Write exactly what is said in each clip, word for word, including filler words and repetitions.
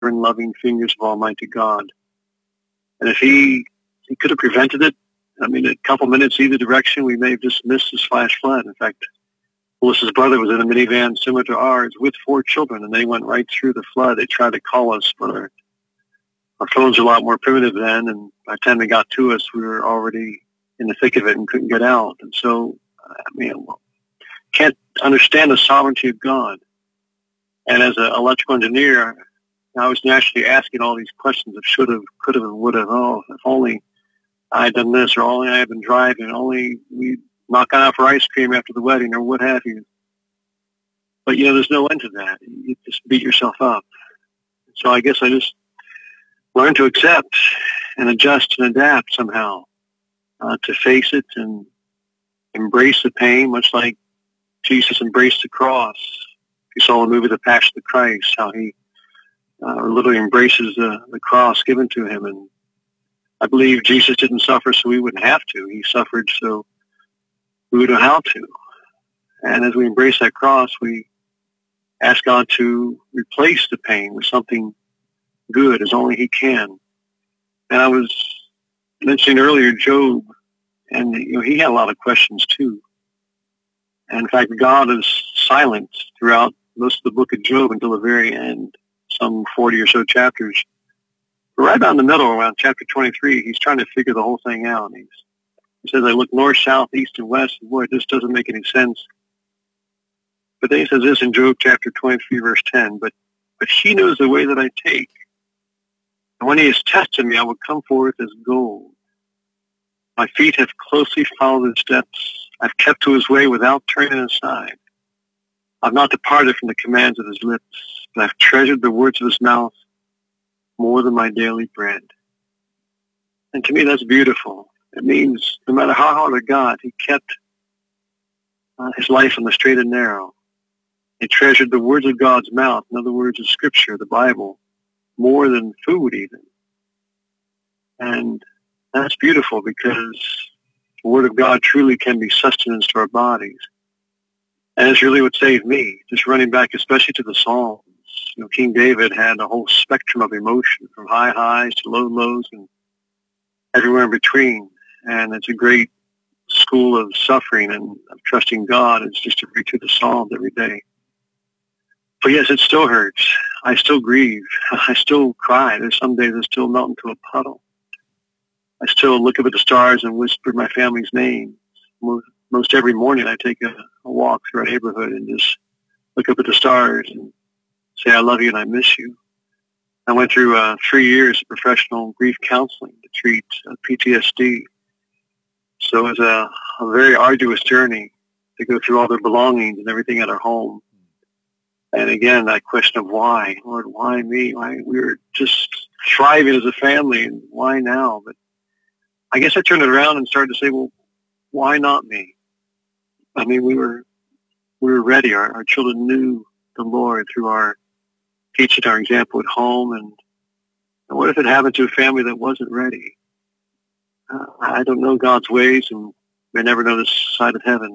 and loving fingers of Almighty God. And if he, he could have prevented it, I mean, a couple minutes either direction, we may have just missed this flash flood. In fact, Melissa's brother was in a minivan similar to ours with four children, and they went right through the flood. They tried to call us, but our, our phones were a lot more primitive then, and by the time they got to us, we were already in the thick of it and couldn't get out. And so, I mean, can't understand the sovereignty of God. And as an electrical engineer, I was naturally asking all these questions of should have, could have, and would have. Oh, if only I had done this, or only I had been driving, only we not gone out for ice cream after the wedding, or what have you. But, you know, there's no end to that. You just beat yourself up. So I guess I just learned to accept and adjust and adapt somehow, uh, to face it and embrace the pain, much like Jesus embraced the cross. You saw the movie The Passion of the Christ, how he uh, literally embraces the, the cross given to him. And I believe Jesus didn't suffer so we wouldn't have to. He suffered so we would know how to. And as we embrace that cross, we ask God to replace the pain with something good as only he can. And I was mentioning earlier Job, and you know he had a lot of questions too. And in fact, God is silent throughout most of the book of Job until the very end, some forty or so chapters. But right about in the middle, around chapter twenty-three, he's trying to figure the whole thing out. He's, he says, I look north, south, east, and west, and boy, this doesn't make any sense. But then he says this in Job chapter twenty-three, verse ten, but, but he knows the way that I take. And when he has tested me, I will come forth as gold. My feet have closely followed his steps. I've kept to his way without turning aside. I've not departed from the commands of his lips, but I've treasured the words of his mouth more than my daily bread. And to me, that's beautiful. It means no matter how hard it got, he kept uh, his life on the straight and narrow. He treasured the words of God's mouth, in other words, of Scripture, the Bible, more than food even. And that's beautiful because the Word of God truly can be sustenance to our bodies. And it's really what saved me, just running back especially to the Psalms. You know, King David had a whole spectrum of emotion, from high highs to low lows and everywhere in between. And it's a great school of suffering and of trusting God. It's just to read through the Psalms every day. But yes, it still hurts. I still grieve. I still cry. There's some days I still melt into a puddle. I still look up at the stars and whisper my family's name. Most, most every morning I take a, a walk through our neighborhood and just look up at the stars and say, I love you and I miss you. I went through uh, three years of professional grief counseling to treat uh, P T S D. So it was a, a very arduous journey to go through all their belongings and everything at our home. And again, that question of why, Lord, why me? Why we were just thriving as a family, and why now? But I guess I turned it around and started to say, well, why not me? I mean, we were we were ready. Our, our children knew the Lord through our teaching, our example at home. And, and what if it happened to a family that wasn't ready? Uh, I don't know God's ways, and may never know this side of heaven.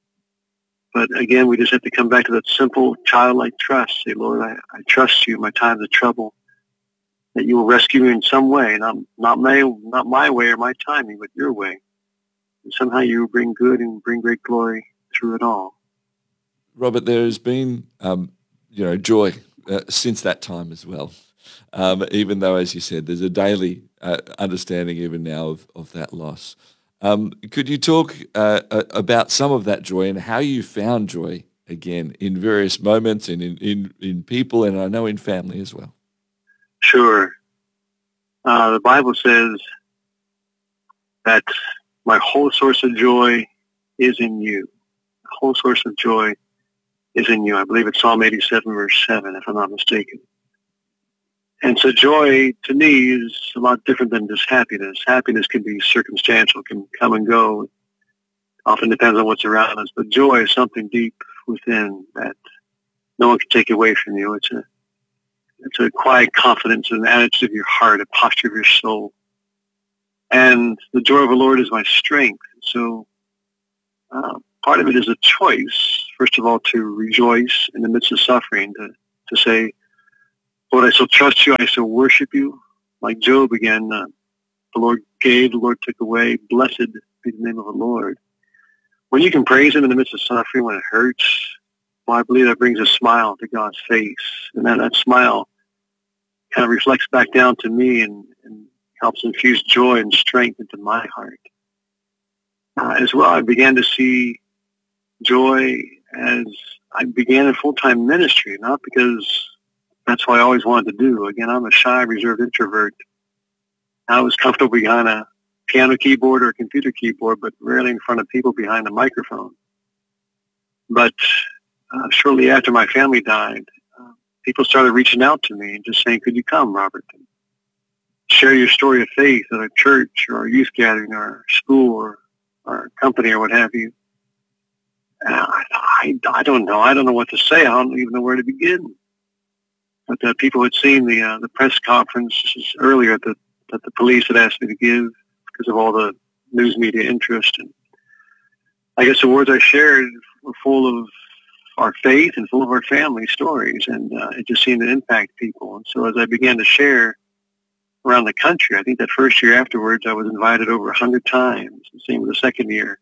But again, we just have to come back to that simple childlike trust. Say, Lord, I, I trust you in my times of trouble, that you will rescue me in some way, not, not, my, not my way or my timing, but your way. And somehow you will bring good and bring great glory through it all. Robert, there has been, um, you know, joy uh, since that time as well. Um, even though, as you said, there's a daily uh, understanding even now of, of that loss. Um, could you talk uh, about some of that joy and how you found joy again in various moments and in, in, in people, and I know in family as well? Sure. Uh, the Bible says that my whole source of joy is in you. The whole source of joy is in you. I believe it's Psalm eighty-seven, verse seven, if I'm not mistaken. And so joy, to me, is a lot different than just happiness. Happiness can be circumstantial, can come and go. Often depends on what's around us. But joy is something deep within that no one can take away from you. It's a it's a quiet confidence, an attitude of your heart, a posture of your soul. And the joy of the Lord is my strength. So uh, part of it is a choice, first of all, to rejoice in the midst of suffering, to, to say, Lord, I still trust you. I still worship you. Like Job again, uh, the Lord gave, the Lord took away. Blessed be the name of the Lord. When you can praise him in the midst of suffering, when it hurts, well, I believe that brings a smile to God's face. And that, that smile kind of reflects back down to me and, and helps infuse joy and strength into my heart. Uh, as well, I began to see joy as I began in full-time ministry, not because that's what I always wanted to do. Again, I'm a shy, reserved introvert. I was comfortable behind a piano keyboard or a computer keyboard, but rarely in front of people behind a microphone. But uh, shortly after my family died, uh, people started reaching out to me and just saying, could you come, Robert, and share your story of faith at a church or a youth gathering or a school or, or a company or what have you. And I, I, I don't know. I don't know what to say. I don't even know where to begin. But uh, people had seen the uh, the press conference earlier that, that the police had asked me to give because of all the news media interest. And I guess the words I shared were full of our faith and full of our family stories, and uh, it just seemed to impact people. And so as I began to share around the country, I think that first year afterwards, I was invited over a hundred times. The same with the second year.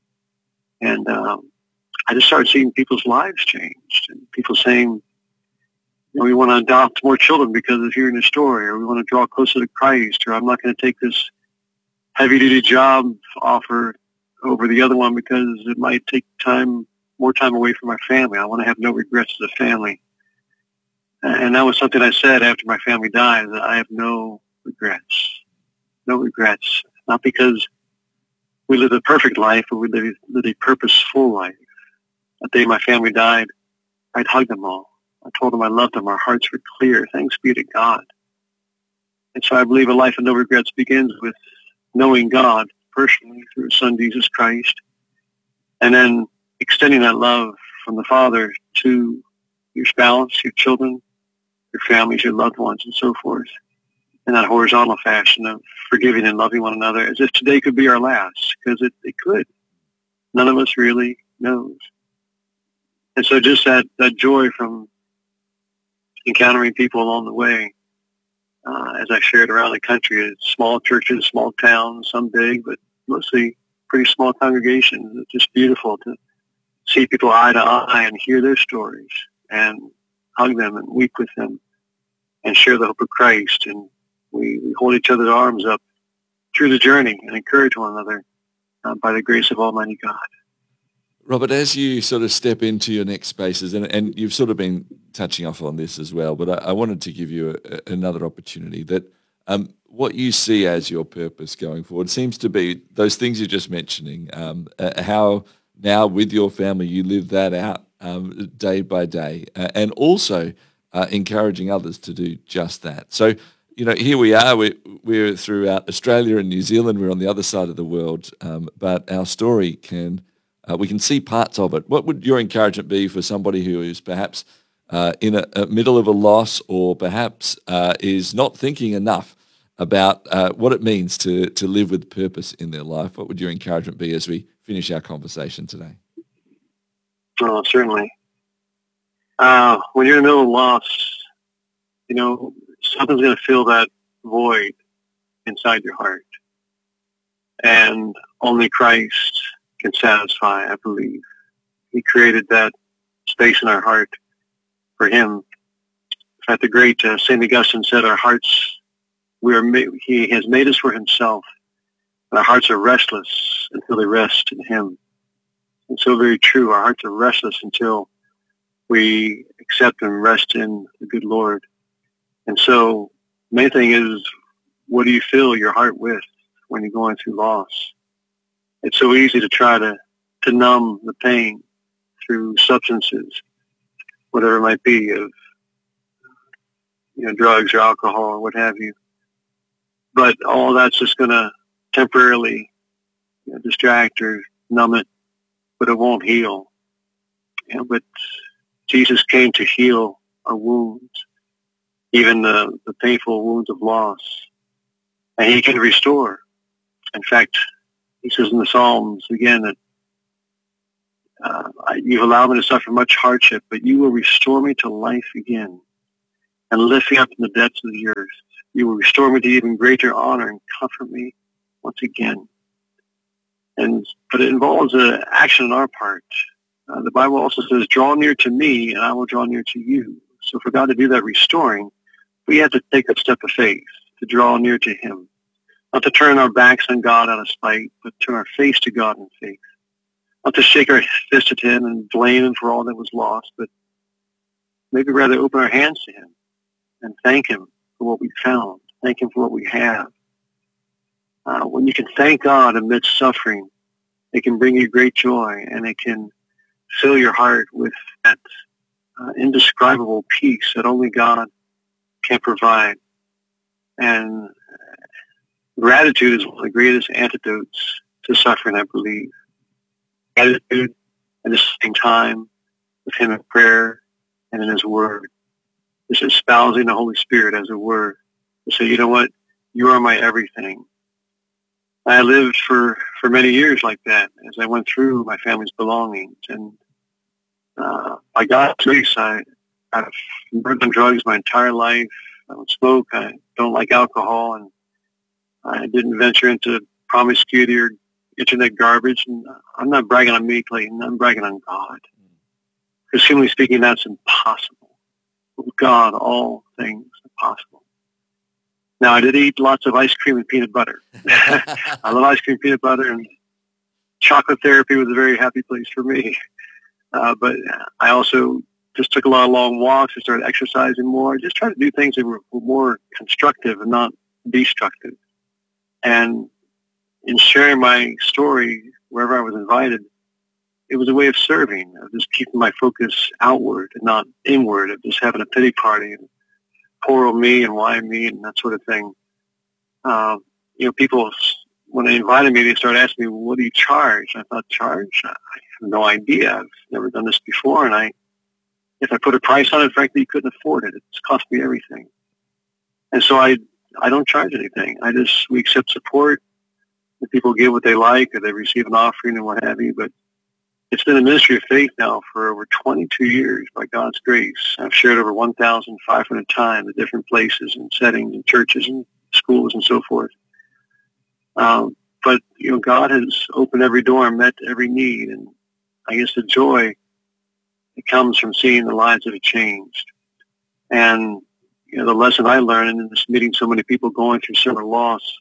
And um, I just started seeing people's lives changed, and people saying, you know, we want to adopt more children because of hearing the story, or we want to draw closer to Christ, or I'm not going to take this heavy-duty job offer over the other one because it might take time, more time away from my family. I want to have no regrets as a family. And that was something I said after my family died, that I have no regrets. No regrets. Not because we lived a perfect life, but we lived, lived a purposeful life. The day my family died, I'd hug them all. I told them I loved them. Our hearts were clear. Thanks be to God. And so I believe a life of no regrets begins with knowing God personally through His Son, Jesus Christ, and then extending that love from the Father to your spouse, your children, your families, your loved ones, and so forth, in that horizontal fashion of forgiving and loving one another as if today could be our last, because it, it could. None of us really knows. And so just that, that joy from encountering people along the way, uh, as I shared around the country, at small churches, small towns, some big, but mostly pretty small congregations. It's just beautiful to see people eye to eye and hear their stories and hug them and weep with them and share the hope of Christ. And we, we hold each other's arms up through the journey and encourage one another uh, by the grace of Almighty God. Robert, as you sort of step into your next spaces, and, and you've sort of been touching off on this as well, but I, I wanted to give you a, a, another opportunity that um, what you see as your purpose going forward seems to be those things you're just mentioning, um, uh, how now with your family you live that out um, day by day, uh, and also uh, encouraging others to do just that. So, you know, here we are, we're, we're throughout Australia and New Zealand, we're on the other side of the world, um, but our story can... Uh, we can see parts of it. What would your encouragement be for somebody who is perhaps uh, in a, a middle of a loss, or perhaps uh, is not thinking enough about uh, what it means to, to live with purpose in their life? What would your encouragement be as we finish our conversation today? Oh, certainly. Uh, when you're in the middle of loss, you know, something's going to fill that void inside your heart. And only Christ can satisfy, I believe. He created that space in our heart for Him. In fact, the great uh, Saint Augustine said, "Our hearts, we are made, He has made us for Himself, and our hearts are restless until they rest in Him." And so very true. Our hearts are restless until we accept and rest in the good Lord. And so, the main thing is, what do you fill your heart with when you're going through loss? It's so easy to try to, to numb the pain through substances, whatever it might be, of you know, drugs or alcohol or what have you. But all that's just going to temporarily you know, distract or numb it, but it won't heal. You know, but Jesus came to heal our wounds, even the, the painful wounds of loss, and He can restore. In fact, He says in the Psalms, again, that uh, you've allowed me to suffer much hardship, but you will restore me to life again. and lift me up in the depths of the earth. You will restore me to even greater honor and comfort me once again. And but it involves an action on our part. Uh, the Bible also says, draw near to me, and I will draw near to you. So for God to do that restoring, we have to take a step of faith to draw near to him. Not to turn our backs on God out of spite, but turn our face to God in faith. Not to shake our fist at him and blame him for all that was lost, but maybe rather open our hands to him and thank him for what we found. Thank him for what we have. Uh, when you can thank God amidst suffering, it can bring you great joy, and it can fill your heart with that uh, indescribable peace that only God can provide. And gratitude is one of the greatest antidotes to suffering, I believe. Gratitude, at the same time, with him in prayer and in his word. This espousing the Holy Spirit as a word. To say, you know what? You are my everything. I lived for, for many years like that as I went through my family's belongings. And uh, by God's grace, I, I've been on drugs my entire life. I don't smoke. I don't like alcohol. And I didn't venture into promiscuity or internet garbage. And I'm not bragging on me, Clayton. I'm bragging on God. Because humanly speaking, that's impossible. With God, all things are possible. Now, I did eat lots of ice cream and peanut butter. I love ice cream, peanut butter, and chocolate therapy was a very happy place for me. Uh, but I also just took a lot of long walks and started exercising more. Just tried to do things that were, were more constructive and not destructive. And in sharing my story, wherever I was invited, it was a way of serving, of just keeping my focus outward and not inward, of just having a pity party and poor old me and why me and that sort of thing. Uh, you know, people, when they invited me, they started asking me, well, what do you charge? I thought, charge? I have no idea. I've never done this before. And I, if I put a price on it, frankly, you couldn't afford it. It's cost me everything. And so I, I don't charge anything. I just, we accept support. The people give what they like, or they receive an offering and what have you. But it's been a ministry of faith now for over twenty-two years by God's grace. I've shared over one thousand five hundred times at different places and settings and churches and schools and so forth. Um, but, you know, God has opened every door and met every need. And I guess the joy that comes from seeing the lives that have changed. And, you know, the lesson I learned in this meeting so many people going through similar loss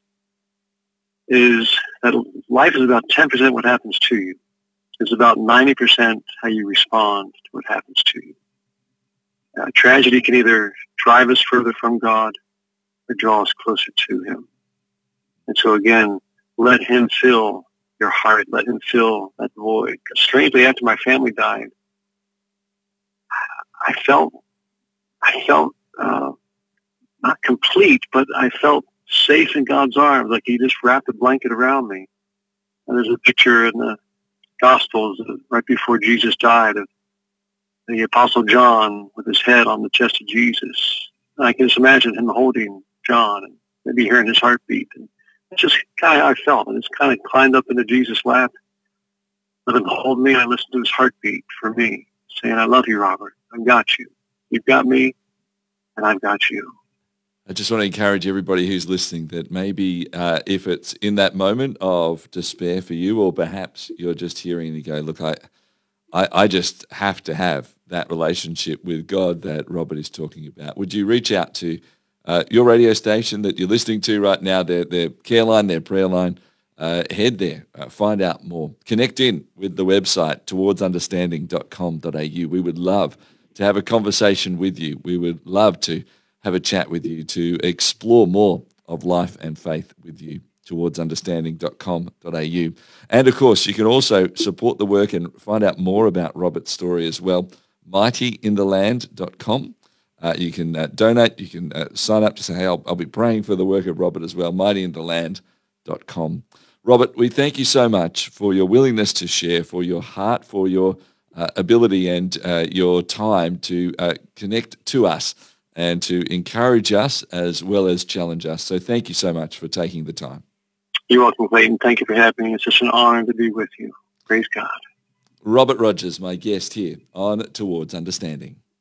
is that life is about ten percent what happens to you. It's about ninety percent how you respond to what happens to you. Uh, tragedy can either drive us further from God or draw us closer to him. And so again, let him fill your heart. Let him fill that void. Strangely, after my family died, I felt, I felt uh, not complete, but I felt safe in God's arms, like he just wrapped a blanket around me. And there's a picture in the Gospels right before Jesus died of the Apostle John with his head on the chest of Jesus. And I can just imagine him holding John and maybe hearing his heartbeat. And it's just kind of how I felt. And it's kind of climbed up into Jesus' lap, let him hold me, and I listened to his heartbeat for me, saying, I love you, Robert. I've got you. You've got me, and I've got you. I just want to encourage everybody who's listening that maybe uh, if it's in that moment of despair for you, or perhaps you're just hearing and you go, look, I, I, I just have to have that relationship with God that Robert is talking about. Would you reach out to uh, your radio station that you're listening to right now, their, their care line, their prayer line, uh, head there, uh, find out more. Connect in with the website, towards understanding dot com dot a u. We would love to have a conversation with you. We would love to have a chat with you to explore more of life and faith with you, towards understanding dot com dot a u. And, of course, you can also support the work and find out more about Robert's story as well, mighty in the land dot com. Uh, you can uh, donate. You can uh, sign up to say, hey, I'll, I'll be praying for the work of Robert as well, mighty in the land dot com. Robert, we thank you so much for your willingness to share, for your heart, for your uh, ability and uh, your time to uh, connect to us and to encourage us as well as challenge us. So thank you so much for taking the time. You're welcome, Clayton. Thank you for having me. It's just an honor to be with you. Praise God. Robert Rogers, my guest here on Towards Understanding.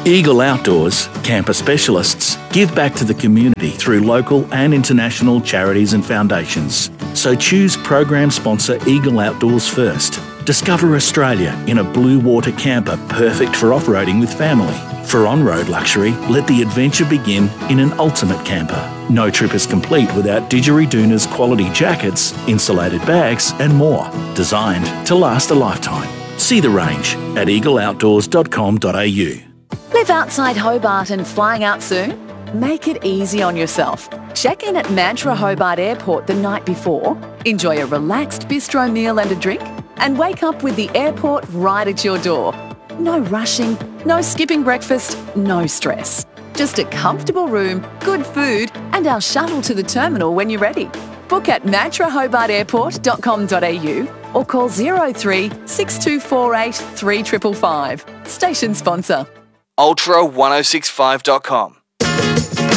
Eagle Outdoors, camper specialists, give back to the community through local and international charities and foundations. So choose program sponsor Eagle Outdoors first. Discover Australia in a blue water camper perfect for off-roading with family. For on-road luxury, let the adventure begin in an ultimate camper. No trip is complete without Didgeridoon's quality jackets, insulated bags and more, designed to last a lifetime. See the range at eagle outdoors dot com dot a u. Live outside Hobart and flying out soon? Make it easy on yourself. Check in at Mantra Hobart Airport the night before, enjoy a relaxed bistro meal and a drink, and wake up with the airport right at your door. No rushing, no skipping breakfast, no stress. Just a comfortable room, good food, and our shuttle to the terminal when you're ready. Book at mantra hobart airport dot com dot a u or call zero three six two four eight three five five five. Station sponsor. ultra ten sixty-five dot com